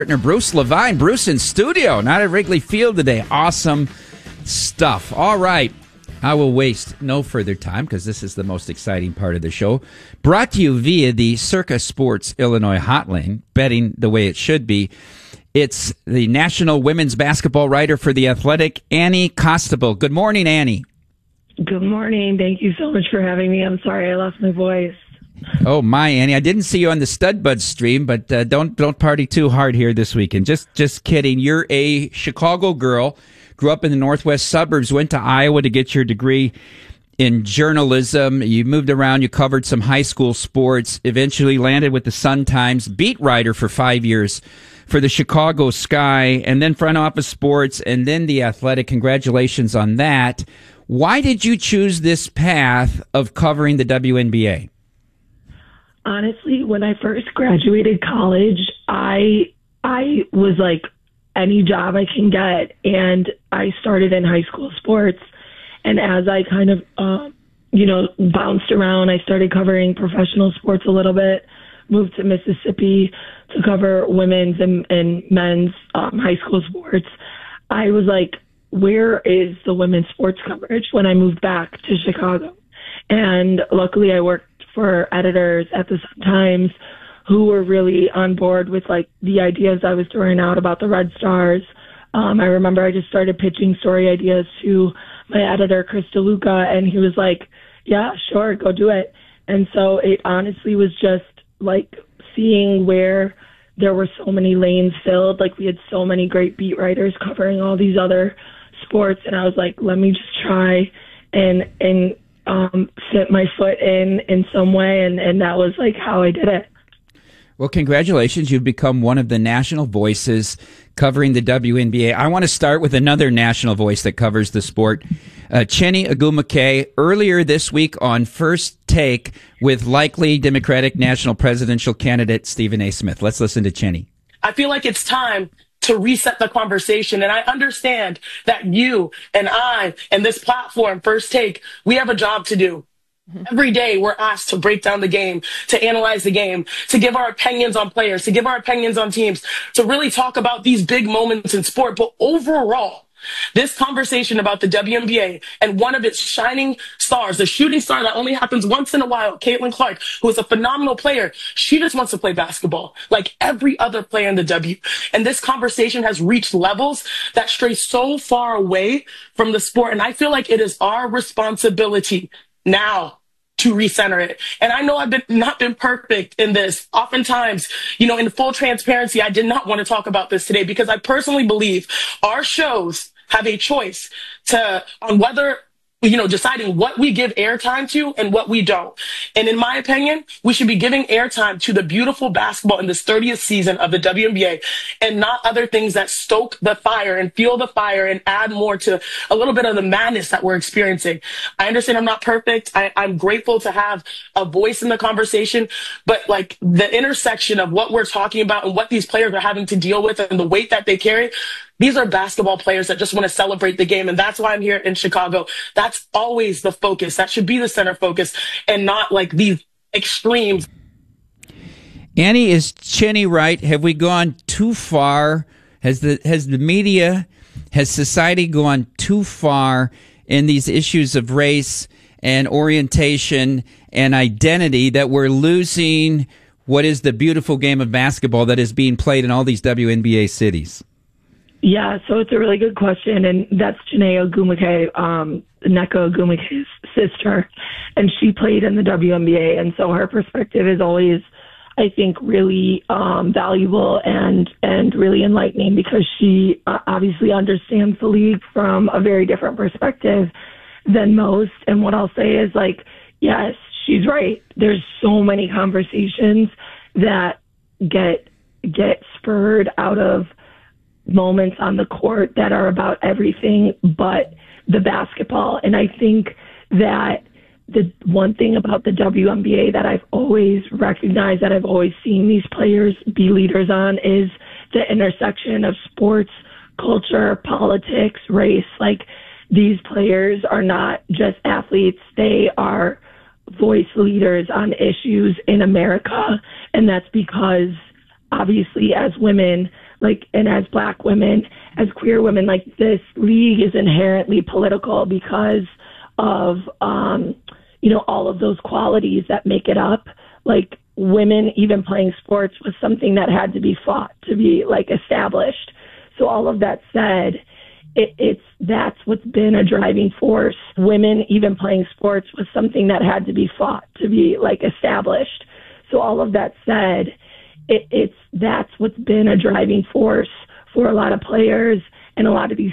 Partner Bruce Levine. Bruce in studio, not at Wrigley Field today. Awesome stuff. All right. I will waste no further time because this is the most exciting part of the show. Brought to you via the Circa Sports Illinois hotline, betting the way it should be. It's the national women's basketball writer for The Athletic, Annie Costabile. Good morning, Annie. Good morning. Thank you so much for having me. I'm sorry I lost my voice. Oh my, Annie! I didn't see you on the Stud Buds stream, but don't party too hard here this weekend. Just kidding. You're a Chicago girl, grew up in the northwest suburbs, went to Iowa to get your degree in journalism. You moved around. You covered some high school sports. Eventually landed with the Sun-Times, beat writer for 5 years for the Chicago Sky, and then front office sports, and then The Athletic. Congratulations on that. Why did you choose this path of covering the WNBA? Honestly, when I first graduated college, I was like, any job I can get. And I started in high school sports. And as I kind of, bounced around, I started covering professional sports a little bit, moved to Mississippi to cover women's and men's high school sports. I was like, where is the women's sports coverage when I moved back to Chicago? And luckily I worked for editors at the Sun-Times who were really on board with like the ideas I was throwing out about the Red Stars. I remember I just started pitching story ideas to my editor, Chris DeLuca, and he was like, yeah, sure, go do it. And so it honestly was just like seeing where there were so many lanes filled. Like we had so many great beat writers covering all these other sports. And I was like, let me just try and fit my foot in some way, and that was like how I did it. Well, congratulations. You've become one of the national voices covering the WNBA. I want to start with another national voice that covers the sport, Chiney Ogwumike, earlier this week on First Take with likely Democratic national presidential candidate Stephen A. Smith. Let's listen to Chiney. I feel like it's time to reset the conversation. And I understand that you and I and this platform, First Take, we have a job to do. Every day we're asked to break down the game, to analyze the game, to give our opinions on players, to give our opinions on teams, to really talk about these big moments in sport. But overall, this conversation about the WNBA and one of its shining stars, the shooting star that only happens once in a while, Caitlin Clark, who is a phenomenal player, she just wants to play basketball like every other player in the W. And this conversation has reached levels that stray so far away from the sport. And I feel like it is our responsibility now to recenter it. And I know I've not been perfect in this. Oftentimes, in full transparency, I did not want to talk about this today because I personally believe our shows have a choice on whether, deciding what we give airtime to and what we don't. And in my opinion, we should be giving airtime to the beautiful basketball in this 30th season of the WNBA and not other things that stoke the fire and fuel the fire and add more to a little bit of the madness that we're experiencing. I understand I'm not perfect. I'm grateful to have a voice in the conversation, but like the intersection of what we're talking about and what these players are having to deal with and the weight that they carry, these are basketball players that just want to celebrate the game. And that's why I'm here in Chicago. That's always the focus. That should be the center focus and not like these extremes. Annie, is Chiney right? Have we gone too far? Has the media, has society gone too far in these issues of race and orientation and identity that we're losing what is the beautiful game of basketball that is being played in all these WNBA cities? Yeah, so it's a really good question, and that's Chiney Ogwumike, Nneka Ogwumike's sister, and she played in the WNBA, and so her perspective is always, I think, really valuable and really enlightening because she obviously understands the league from a very different perspective than most. And what I'll say is, like, yes, she's right. There's so many conversations that get spurred out of moments on the court that are about everything but the basketball. And I think that the one thing about the WNBA that I've always recognized, that I've always seen these players be leaders on, is the intersection of sports, culture, politics, race. Like, these players are not just athletes. They are voice leaders on issues in America. And that's because, obviously, as women, like, and as Black women, as queer women, like, this league is inherently political because of, all of those qualities that make it up. Like, women even playing sports was something that had to be fought to be, like, established. So all of that said, that's what's been a driving force. Women even playing sports was something that had to be fought to be, like, established. So all of that said, that's what's been a driving force for a lot of players and a lot of these